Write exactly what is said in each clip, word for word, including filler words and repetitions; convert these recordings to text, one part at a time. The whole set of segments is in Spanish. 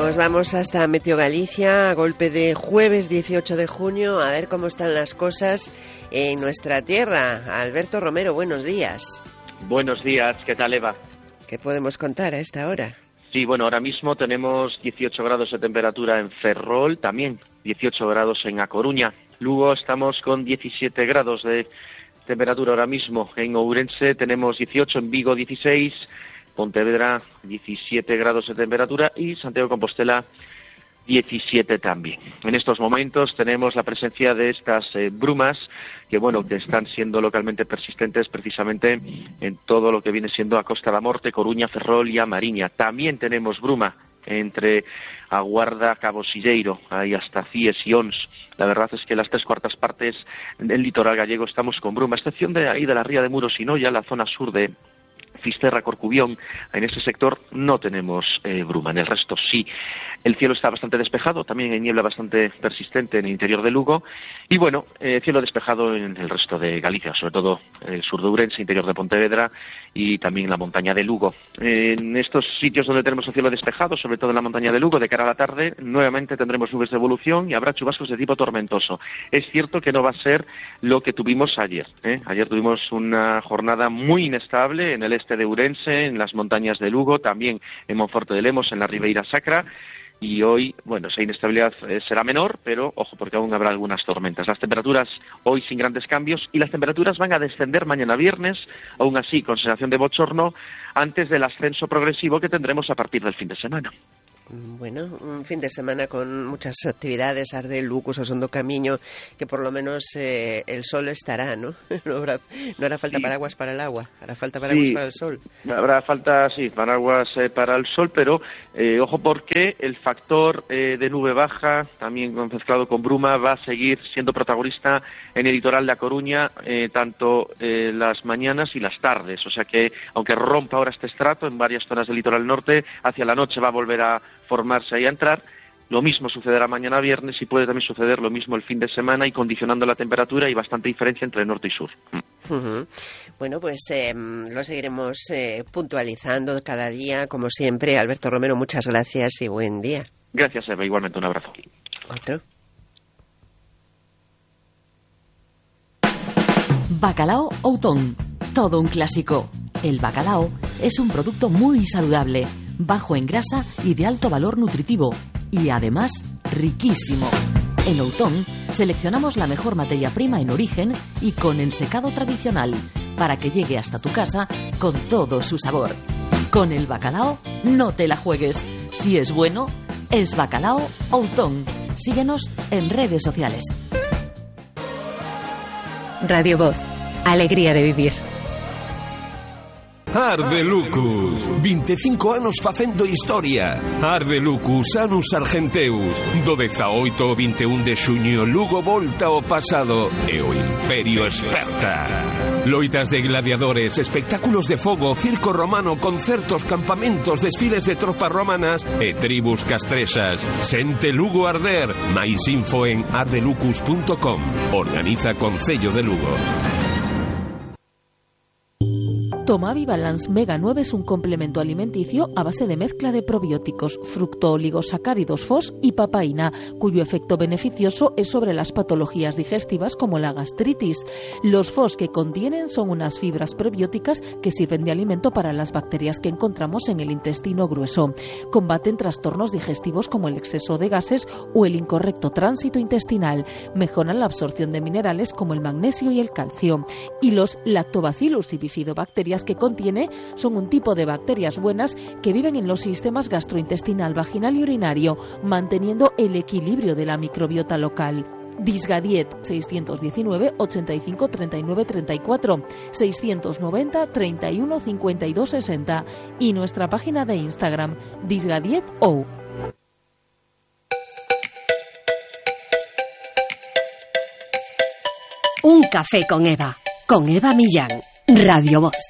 Nos vamos hasta Meteo Galicia a golpe de jueves dieciocho de junio a ver cómo están las cosas en nuestra tierra. Alberto Romero, buenos días. Buenos días, ¿qué tal, Eva? ¿Qué podemos contar a esta hora? Sí, bueno, ahora mismo tenemos dieciocho grados de temperatura en Ferrol, también dieciocho grados en A Coruña. Luego estamos con diecisiete grados de temperatura ahora mismo en Ourense, tenemos dieciocho, en Vigo dieciséis, Pontevedra diecisiete grados de temperatura y Santiago de Compostela diecisiete también. En estos momentos tenemos la presencia de estas eh, brumas que, bueno, que están siendo localmente persistentes precisamente en todo lo que viene siendo a Costa da Morte, Coruña, Ferrol y a Mariña. También tenemos bruma entre a Guarda, Cabo Silleiro, ahí hasta Cies y Ons. La verdad es que las tres cuartas partes del litoral gallego estamos con bruma, a excepción de ahí de la ría de Muros y Noia, la zona sur de Fisterra, Corcubión. En ese sector no tenemos eh, bruma, en el resto sí. El cielo está bastante despejado, también hay niebla bastante persistente en el interior de Lugo y bueno, eh, cielo despejado en el resto de Galicia, sobre todo el sur de Ourense, interior de Pontevedra y también la montaña de Lugo. Eh, en estos sitios donde tenemos el cielo despejado, sobre todo en la montaña de Lugo, de cara a la tarde, nuevamente tendremos nubes de evolución y habrá chubascos de tipo tormentoso. Es cierto que no va a ser lo que tuvimos ayer, ¿eh? Ayer tuvimos una jornada muy inestable en el este de Ourense, en las montañas de Lugo, también en Monforte de Lemos, en la Ribeira Sacra. Y hoy, bueno, esa inestabilidad eh, será menor, pero ojo, porque aún habrá algunas tormentas. Las temperaturas hoy sin grandes cambios y las temperaturas van a descender mañana viernes, aún así con sensación de bochorno, antes del ascenso progresivo que tendremos a partir del fin de semana. Bueno, un fin de semana con muchas actividades, Ardel, Lucus, Osondo Camiño, que por lo menos eh, el sol estará, ¿no? No, habrá, no hará falta sí. paraguas para el agua, hará falta paraguas sí. para el sol. Habrá falta, sí, paraguas eh, para el sol, pero eh, ojo porque el factor eh, de nube baja, también mezclado con bruma, va a seguir siendo protagonista en el litoral de A Coruña, eh, tanto eh, las mañanas y las tardes. O sea que, aunque rompa ahora este estrato en varias zonas del litoral norte, hacia la noche va a volver a formarse y a entrar. Lo mismo sucederá mañana viernes y puede también suceder lo mismo el fin de semana y condicionando la temperatura y bastante diferencia entre norte y sur. Uh-huh. Bueno, pues eh, lo seguiremos eh, puntualizando cada día, como siempre. Alberto Romero, muchas gracias y buen día. Gracias, Eva. Igualmente un abrazo. Otro. Bacalao Outón. Todo un clásico. El bacalao es un producto muy saludable, bajo en grasa y de alto valor nutritivo, y además riquísimo. En Outón seleccionamos la mejor materia prima en origen y con ensecado tradicional, para que llegue hasta tu casa con todo su sabor. Con el bacalao no te la juegues. Si es bueno, es Bacalao Outón. Síguenos en redes sociales. Radio Voz. Alegría de vivir. Arde Lucus, veinticinco anos facendo historia. Arde Lucus, Anus Argenteus. Do dezaoito ao vinte e un de xuño, Lugo volta ao pasado e o Imperio esperta. Loitas de gladiadores, espectáculos de fogo, circo romano, concertos, campamentos, desfiles de tropas romanas e tribus castrexas. Sente Lugo arder. Mais info en ardelucus punto com. Organiza Concello de Lugo. Tomavi Balance Mega nueve es un complemento alimenticio a base de mezcla de probióticos, fructooligosacáridos F O S y papaína, cuyo efecto beneficioso es sobre las patologías digestivas como la gastritis. Los F O S que contienen son unas fibras prebióticas que sirven de alimento para las bacterias que encontramos en el intestino grueso. Combaten trastornos digestivos como el exceso de gases o el incorrecto tránsito intestinal. Mejoran la absorción de minerales como el magnesio y el calcio. Y los lactobacillus y bifidobacterias que contiene son un tipo de bacterias buenas que viven en los sistemas gastrointestinal, vaginal y urinario, manteniendo el equilibrio de la microbiota local. Disgadiet seiscientos diecinueve, ochenta y cinco, treinta y nueve, treinta y cuatro, seiscientos noventa, treinta y uno, cincuenta y dos, sesenta y nuestra página de Instagram disgadietou. Un café con Eva, con Eva Millán, Radio Voz.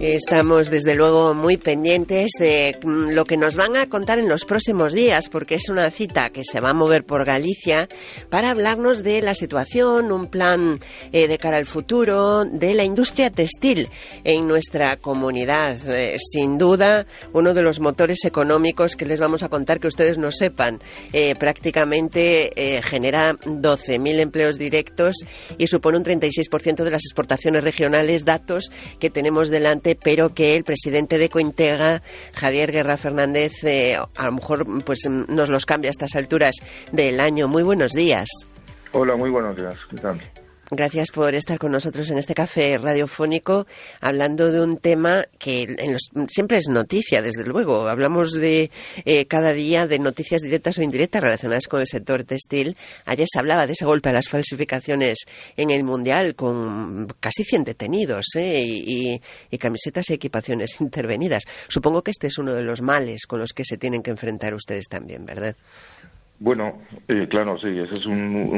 Estamos desde luego muy pendientes de lo que nos van a contar en los próximos días, porque es una cita que se va a mover por Galicia para hablarnos de la situación, un plan eh, de cara al futuro de la industria textil en nuestra comunidad. Eh, sin duda, uno de los motores económicos que les vamos a contar, que ustedes no sepan, eh, prácticamente eh, genera doce mil empleos directos y supone un treinta y seis por ciento de las exportaciones regionales, datos que tenemos delante, pero que el presidente de Cointega, Javier Guerra Fernández, eh, a lo mejor pues nos los cambia a estas alturas del año. Muy buenos días. Hola, muy buenos días. ¿Qué tal? Gracias por estar con nosotros en este café radiofónico, hablando de un tema que en los, siempre es noticia, desde luego. Hablamos de eh, cada día de noticias directas o indirectas relacionadas con el sector textil. Ayer se hablaba de ese golpe a las falsificaciones en el Mundial, con casi cien detenidos ¿eh? y, y, y camisetas y equipaciones intervenidas. Supongo que este es uno de los males con los que se tienen que enfrentar ustedes también, ¿verdad? Bueno, eh, claro, sí, ese es un,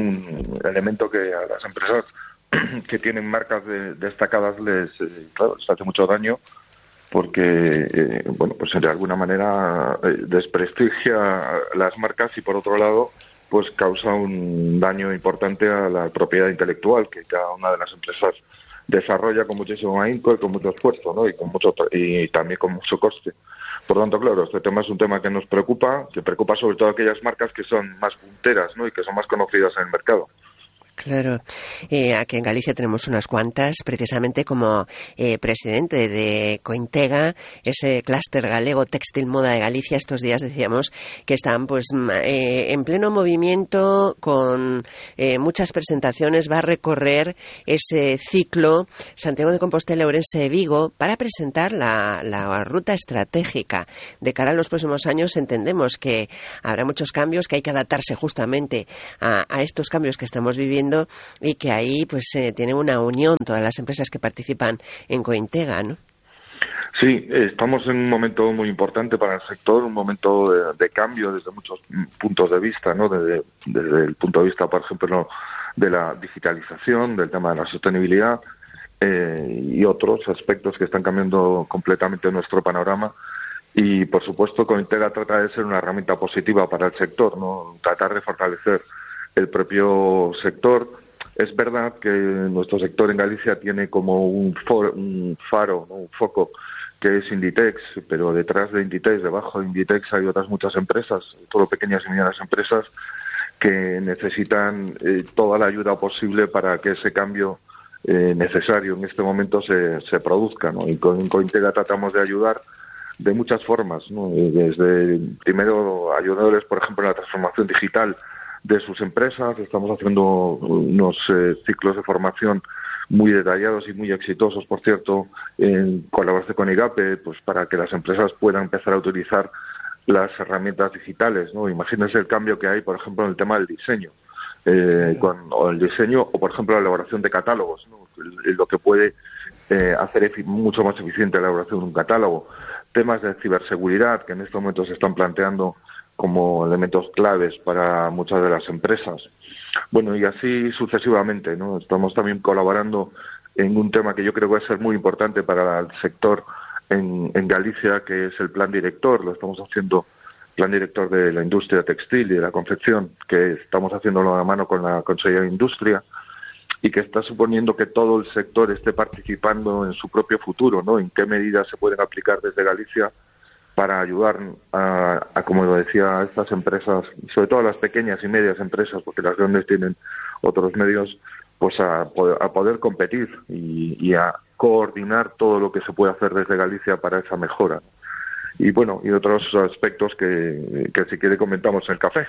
un elemento que a las empresas que tienen marcas de, destacadas les, eh, claro, les hace mucho daño, porque, eh, bueno, pues de alguna manera eh, desprestigia las marcas y, por otro lado, pues causa un daño importante a la propiedad intelectual que cada una de las empresas desarrolla con muchísimo ahínco y con mucho esfuerzo, ¿no? Y con mucho y también con mucho coste. Por lo tanto, claro, este tema es un tema que nos preocupa, que preocupa sobre todo a aquellas marcas que son más punteras, ¿no? Y que son más conocidas en el mercado. Claro, eh, aquí en Galicia tenemos unas cuantas, precisamente como eh, presidente de Cointega, ese clúster galego Textil Moda de Galicia. Estos días decíamos que están pues eh, en pleno movimiento, con eh, muchas presentaciones. Va a recorrer ese ciclo Santiago de Compostela, Ourense, Vigo, para presentar la, la ruta estratégica. De cara a los próximos años entendemos que habrá muchos cambios, que hay que adaptarse justamente a, a estos cambios que estamos viviendo, y que ahí pues eh, tienen una unión todas las empresas que participan en Cointega, ¿no? Sí, estamos en un momento muy importante para el sector, un momento de, de cambio desde muchos puntos de vista, ¿no? Desde, desde el punto de vista, por ejemplo, de la digitalización, del tema de la sostenibilidad eh, y otros aspectos que están cambiando completamente nuestro panorama. Y, por supuesto, Cointega trata de ser una herramienta positiva para el sector, ¿no? Tratar de fortalecer el propio sector. Es verdad que nuestro sector en Galicia tiene como un, for, un faro, ¿no? Un foco, que es Inditex, pero detrás de Inditex, debajo de Inditex, hay otras muchas empresas, todo pequeñas y medianas empresas, que necesitan eh, toda la ayuda posible para que ese cambio eh, necesario en este momento se, se produzca, ¿no? Y con Cointega tratamos de ayudar de muchas formas, ¿no? Desde, primero, ayudándoles, por ejemplo, en la transformación digital de sus empresas. Estamos haciendo unos eh, ciclos de formación muy detallados y muy exitosos, por cierto, en colaboración con IGAPE, pues para que las empresas puedan empezar a utilizar las herramientas digitales, ¿no? Imagínense el cambio que hay, por ejemplo, en el tema del diseño, eh, con, o el diseño, o por ejemplo la elaboración de catálogos, ¿no? Lo que puede eh, hacer efi- mucho más eficiente la elaboración de un catálogo. Temas de ciberseguridad que en estos momentos se están planteando como elementos claves para muchas de las empresas. Bueno, y así sucesivamente, ¿no? Estamos también colaborando en un tema que yo creo que va a ser muy importante para el sector en, en Galicia, que es el plan director. Lo estamos haciendo, plan director de la industria textil y de la confección, que estamos haciéndolo a la mano con la Consellería de Industria, y que está suponiendo que todo el sector esté participando en su propio futuro, ¿no? En qué medidas se pueden aplicar desde Galicia para ayudar a, a, como lo decía, a estas empresas, sobre todo a las pequeñas y medias empresas, porque las grandes tienen otros medios, pues a poder, a poder competir y, y a coordinar todo lo que se puede hacer desde Galicia para esa mejora. Y bueno, y otros aspectos que, que si quiere comentamos en el café.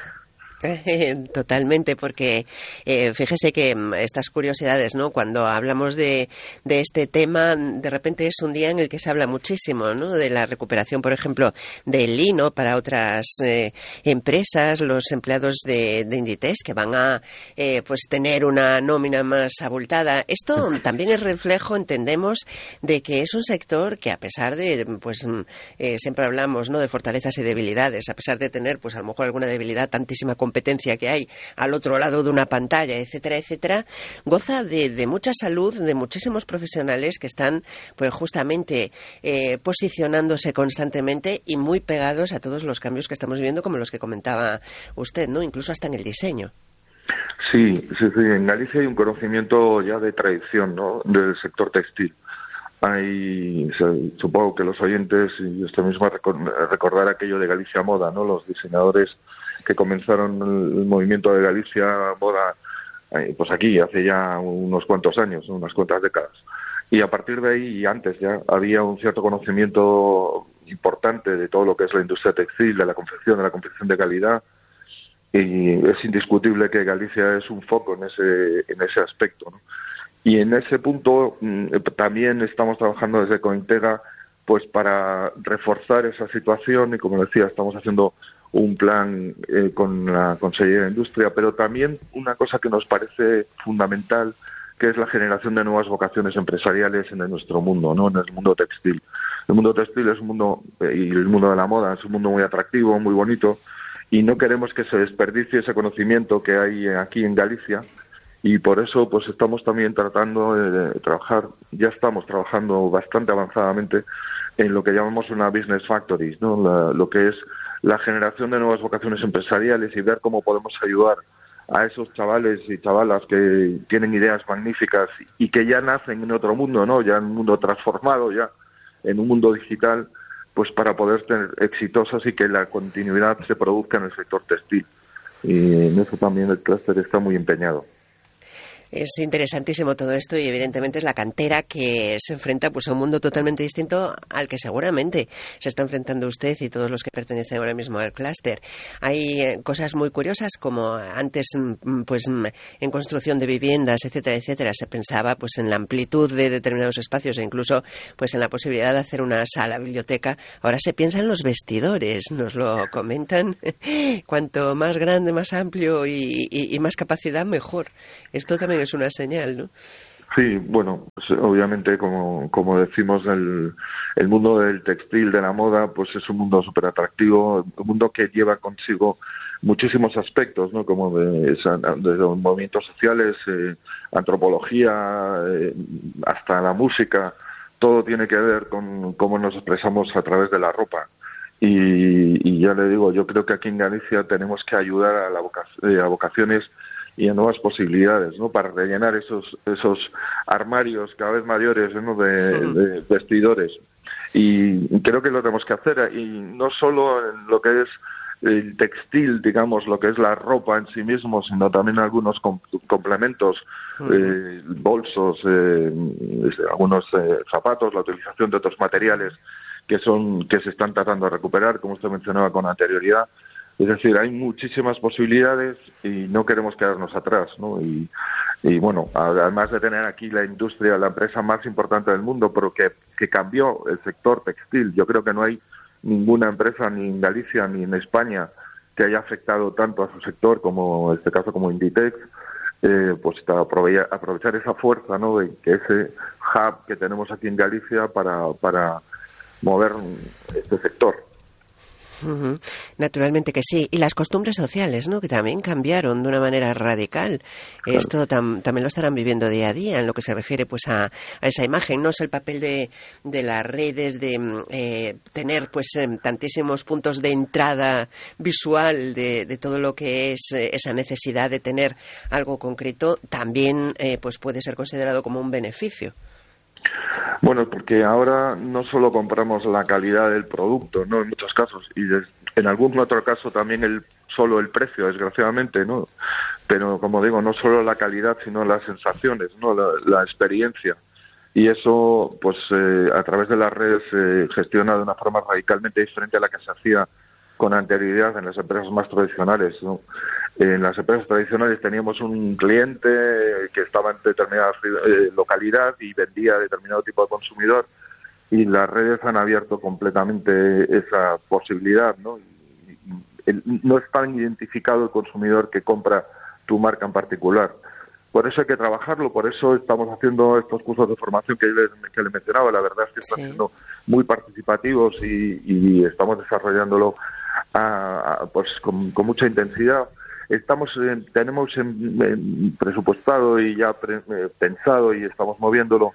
Totalmente, porque eh, fíjese que estas curiosidades, ¿no? Cuando hablamos de, de este tema, de repente es un día en el que se habla muchísimo, ¿no? De la recuperación, por ejemplo, del lino para otras eh, empresas, los empleados de, de Inditex que van a eh, pues tener una nómina más abultada. Esto también es reflejo, entendemos, de que es un sector que, a pesar de, pues eh, siempre hablamos, ¿no? De fortalezas y debilidades, a pesar de tener, pues a lo mejor alguna debilidad, tantísima como competencia que hay al otro lado de una pantalla, etcétera, etcétera, goza de, de mucha salud, de muchísimos profesionales que están pues justamente eh, posicionándose constantemente y muy pegados a todos los cambios que estamos viviendo, como los que comentaba usted, ¿no? Incluso hasta en el diseño. Sí, sí, sí. En Galicia hay un conocimiento ya de tradición, ¿no?, del sector textil. Hay, supongo que los oyentes, y usted mismo recordar aquello de Galicia Moda, ¿no?, los diseñadores que comenzaron el movimiento de Galicia Moda, pues aquí hace ya unos cuantos años, unas cuantas décadas. Y a partir de ahí, y antes ya, había un cierto conocimiento importante de todo lo que es la industria textil, de la confección, de la confección de calidad, y es indiscutible que Galicia es un foco en ese, en ese aspecto, ¿no? Y en ese punto también estamos trabajando desde Cointega pues para reforzar esa situación y, como decía, estamos haciendo un plan eh, con la Consellería de Industria, pero también una cosa que nos parece fundamental, que es la generación de nuevas vocaciones empresariales en nuestro mundo, ¿no?, en el mundo textil. El mundo textil es un mundo, y el mundo de la moda es un mundo muy atractivo, muy bonito, y no queremos que se desperdicie ese conocimiento que hay aquí en Galicia. Y por eso pues estamos también tratando de trabajar, ya estamos trabajando bastante avanzadamente en lo que llamamos una business factory, ¿no?, la, lo que es la generación de nuevas vocaciones empresariales y ver cómo podemos ayudar a esos chavales y chavalas que tienen ideas magníficas y que ya nacen en otro mundo, ¿no?, ya en un mundo transformado, ya en un mundo digital, pues para poder ser exitosas y que la continuidad se produzca en el sector textil. Y en eso también el clúster está muy empeñado. Es interesantísimo todo esto y evidentemente es la cantera que se enfrenta pues a un mundo totalmente distinto al que seguramente se está enfrentando usted y todos los que pertenecen ahora mismo al clúster. Hay eh, cosas muy curiosas, como antes pues en construcción de viviendas, etcétera, etcétera, se pensaba pues en la amplitud de determinados espacios e incluso pues en la posibilidad de hacer una sala biblioteca. Ahora se piensa en los vestidores, nos lo comentan. Cuanto más grande, más amplio y, y, y más capacidad, mejor. Esto también es una señal, ¿no? Sí, bueno, pues obviamente, como, como decimos, el, el mundo del textil, de la moda, pues es un mundo súper atractivo, un mundo que lleva consigo muchísimos aspectos, ¿no?, como de, de los movimientos sociales, eh, antropología, eh, hasta la música, todo tiene que ver con cómo nos expresamos a través de la ropa. Y, y ya le digo, yo creo que aquí en Galicia tenemos que ayudar a, la voca, eh, a vocaciones y a nuevas posibilidades, ¿no?, para rellenar esos esos armarios cada vez mayores, ¿no?, de, de vestidores. Y creo que lo tenemos que hacer, y no solo en lo que es el textil, digamos, lo que es la ropa en sí mismo, sino también algunos com- complementos, eh, bolsos, eh, algunos eh, zapatos, la utilización de otros materiales que son que se están tratando de recuperar, como usted mencionaba con anterioridad. Es decir, hay muchísimas posibilidades y no queremos quedarnos atrás, ¿no? Y, y bueno, además de tener aquí la industria, la empresa más importante del mundo, pero que, que cambió el sector textil. Yo creo que no hay ninguna empresa, ni en Galicia ni en España, que haya afectado tanto a su sector como, en este caso, como Inditex, eh, pues para aprovechar, aprovechar esa fuerza, ¿no?, de que ese hub que tenemos aquí en Galicia para, para mover este sector. Uh-huh. Naturalmente que sí. Y las costumbres sociales, ¿no?, que también cambiaron de una manera radical. Claro. Esto tam- también lo estarán viviendo día a día en lo que se refiere pues a, a esa imagen. No es el papel de, de las redes, de eh, tener pues eh, tantísimos puntos de entrada visual de, de todo lo que es eh, esa necesidad de tener algo concreto. También eh, pues puede ser considerado como un beneficio. Bueno, porque ahora no solo compramos la calidad del producto, ¿no?, en muchos casos, y de, en algún otro caso también el solo el precio, desgraciadamente, ¿no? Pero, como digo, no solo la calidad, sino las sensaciones, ¿no?, la, la experiencia. Y eso, pues, eh, a través de las redes se gestiona de una forma radicalmente diferente a la que se hacía con anterioridad en las empresas más tradicionales, ¿no? En las empresas tradicionales teníamos un cliente que estaba en determinada eh, localidad y vendía a determinado tipo de consumidor, y las redes han abierto completamente esa posibilidad, ¿no? Y, el, no es tan identificado el consumidor que compra tu marca en particular. Por eso hay que trabajarlo, por eso estamos haciendo estos cursos de formación que le, que le mencionaba. La verdad es que están sí. siendo muy participativos y, y estamos desarrollándolo a, a, pues con, con mucha intensidad. estamos eh, tenemos en, en presupuestado y ya pre, eh, pensado y estamos moviéndolo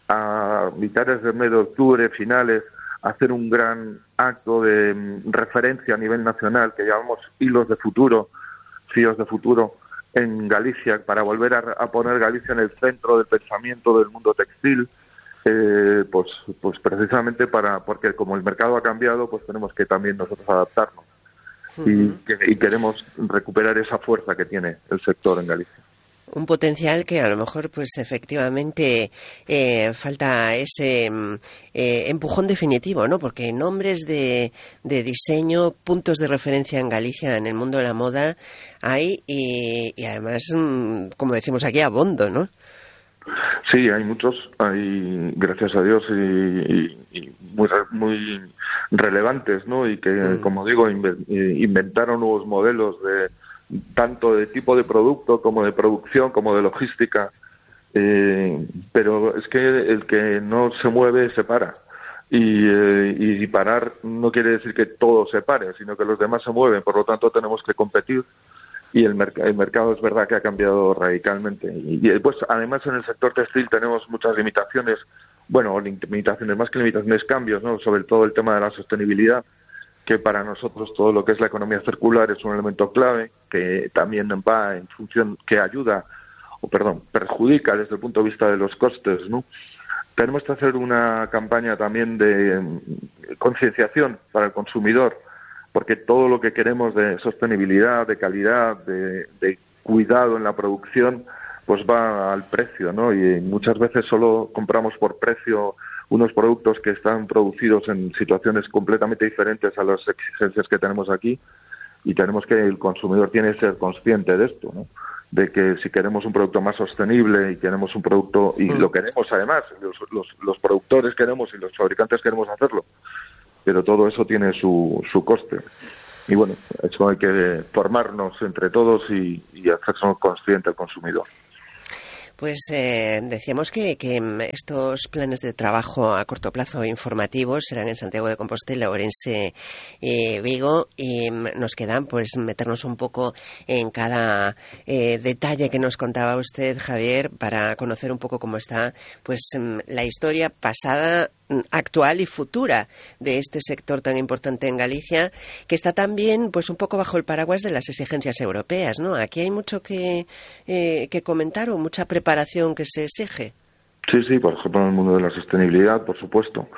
a mitades del mes de octubre, finales, hacer un gran acto de um, referencia a nivel nacional que llamamos Hilos de Futuro, Fíos de Futuro, en Galicia, para volver a, a poner Galicia en el centro del pensamiento del mundo textil, eh, pues, pues precisamente para, porque como el mercado ha cambiado, pues tenemos que también nosotros adaptarnos. Uh-huh. y, y queremos recuperar esa fuerza que tiene el sector en Galicia. Un potencial que a lo mejor, pues efectivamente, eh, falta ese eh, empujón definitivo, ¿no? Porque nombres de, de diseño, puntos de referencia en Galicia, en el mundo de la moda, hay y, y además, como decimos aquí, abondo, ¿no? Sí, hay muchos, hay, gracias a Dios, y, y, y muy, muy relevantes, ¿no? Y que, mm. como digo, inventaron nuevos modelos de tanto de tipo de producto como de producción como de logística, eh, pero es que el que no se mueve se para y, eh, y parar no quiere decir que todo se pare, sino que los demás se mueven, por lo tanto tenemos que competir y el, merc- el mercado es verdad que ha cambiado radicalmente y, y pues además en el sector textil tenemos muchas limitaciones, bueno, limitaciones más que limitaciones, cambios, ¿no? Sobre todo el tema de la sostenibilidad, que para nosotros todo lo que es la economía circular es un elemento clave, que también va en función, que ayuda, o perdón, perjudica desde el punto de vista de los costes, ¿no? Tenemos que hacer una campaña también de concienciación para el consumidor, porque todo lo que queremos de sostenibilidad, de calidad, de, de cuidado en la producción, pues va al precio, ¿no? Y muchas veces solo compramos por precio unos productos que están producidos en situaciones completamente diferentes a las exigencias que tenemos aquí, y tenemos que, el consumidor tiene que ser consciente de esto, ¿no? De que si queremos un producto más sostenible y queremos un producto, y lo queremos además, los, los, los productores queremos y los fabricantes queremos hacerlo, pero todo eso tiene su, su coste. Y bueno, eso hay que formarnos entre todos y, y hacernos consciente al consumidor. Pues eh, decíamos que, que estos planes de trabajo a corto plazo informativos serán en Santiago de Compostela, Ourense y Vigo, y nos quedan pues meternos un poco en cada eh, detalle que nos contaba usted, Javier, para conocer un poco cómo está pues la historia pasada, actual y futura de este sector tan importante en Galicia, que está también pues un poco bajo el paraguas de las exigencias europeas, ¿no? Aquí hay mucho que, eh, que comentar o mucha preparación que se exige. Sí, sí, por ejemplo, en el mundo de la sostenibilidad, por supuesto.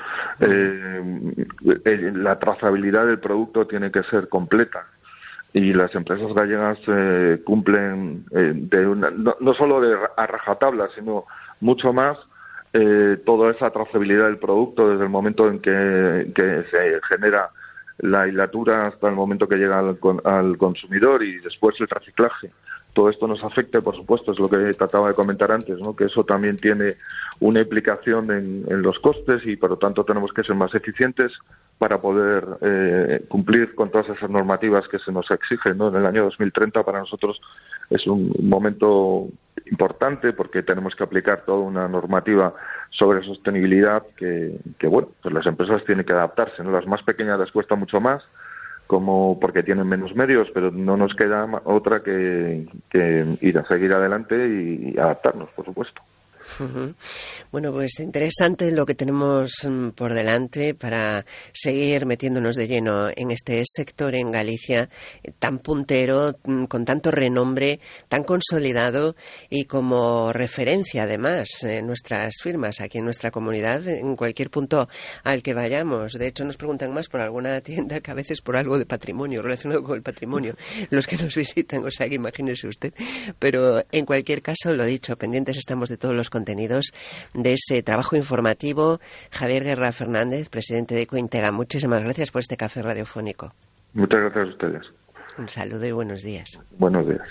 Eh, la trazabilidad del producto tiene que ser completa. Y las empresas gallegas eh, cumplen eh, de una, no, no solo de a rajatabla, sino mucho más eh, toda esa trazabilidad del producto desde el momento en que, que se genera la hilatura hasta el momento que llega al, al consumidor y después el reciclaje. Todo esto nos afecta, por supuesto, es lo que trataba de comentar antes, ¿no? Que eso también tiene una implicación en, en los costes y, por lo tanto, tenemos que ser más eficientes para poder eh, cumplir con todas esas normativas que se nos exigen, ¿no? En el año dos mil treinta para nosotros es un momento importante porque tenemos que aplicar toda una normativa sobre sostenibilidad que, que bueno, pues las empresas tienen que adaptarse, ¿no? Las más pequeñas les cuesta mucho más, como porque tienen menos medios, pero no nos queda otra que, que ir a seguir adelante y, y adaptarnos, por supuesto. Uh-huh. Bueno, pues interesante lo que tenemos por delante para seguir metiéndonos de lleno en este sector en Galicia tan puntero, con tanto renombre, tan consolidado y como referencia además en nuestras firmas aquí en nuestra comunidad, en cualquier punto al que vayamos. De hecho, nos preguntan más por alguna tienda que a veces por algo de patrimonio, relacionado con el patrimonio, los que nos visitan, o sea que imagínese usted. Pero en cualquier caso, lo dicho, pendientes estamos de todos los contenidos de ese trabajo informativo. Javier Guerra Fernández, presidente de Cointega, muchísimas gracias por este café radiofónico. Muchas gracias a ustedes. Un saludo y buenos días. Buenos días.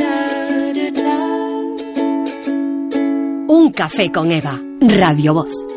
Un café con Eva, Radio Voz.